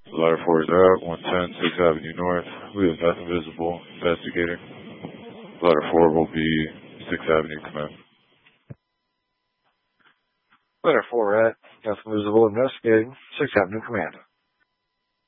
Ladder 4 is out, 110 6th Avenue North. We have nothing visible. Investigating. Ladder 4 will be 6th Avenue Command. Ladder 4 at nothing visible. Investigating. 6th Avenue Command.